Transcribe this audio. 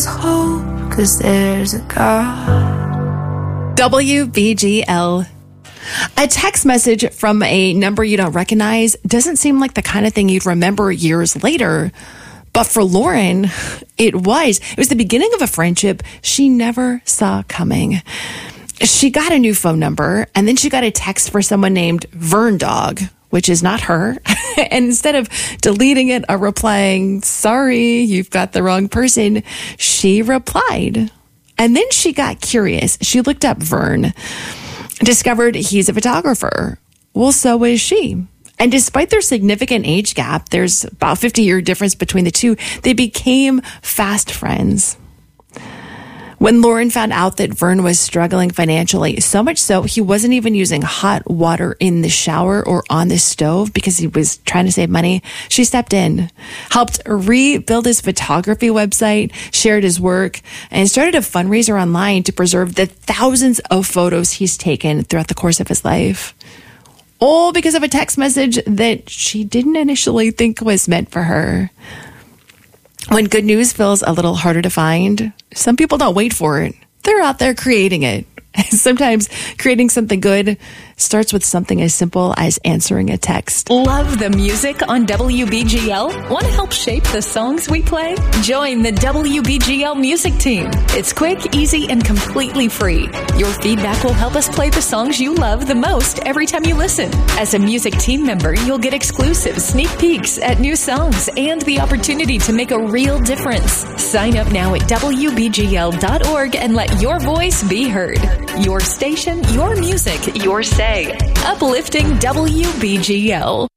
hope, 'cause there's a God. WBGL. A text message from a number you don't recognize doesn't seem like the kind of thing you'd remember years later. But for Lauren, it was. It was the beginning of a friendship she never saw coming. She got a new phone number, and then she got a text for someone named Vern Dog, which is not her. And instead of deleting it or replying, sorry, you've got the wrong person, she replied. And then she got curious. She looked up Vern, discovered he's a photographer. Well, so is she. And despite their significant age gap, there's about 50-year difference between the two, they became fast friends. When Lauren found out that Vern was struggling financially, so much so he wasn't even using hot water in the shower or on the stove because he was trying to save money, she stepped in, helped rebuild his photography website, shared his work, and started a fundraiser online to preserve the thousands of photos he's taken throughout the course of his life. All because of a text message that she didn't initially think was meant for her. When good news feels a little harder to find, some people don't wait for it. They're out there creating it. Sometimes creating something good starts with something as simple as answering a text. Love the music on WBGL? Want to help shape the songs we play? Join the WBGL music team. It's quick, easy, and completely free. Your feedback will help us play the songs you love the most every time you listen. As a music team member, you'll get exclusive sneak peeks at new songs and the opportunity to make a real difference. Sign up now at WBGL.org and let your voice be heard. Your station, your music, your say. Uplifting WBGL.